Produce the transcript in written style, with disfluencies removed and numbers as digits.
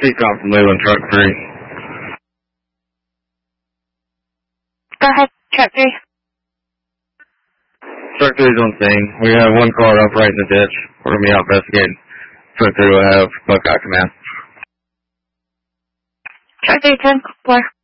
CCOM from Leland, Truck 3. Go ahead, Truck 3. Truck 3 is on scene. We have one car upright in the ditch. We're going to be out investigating. Truck 3 will have Buckeye command. Truck 3, 10-4.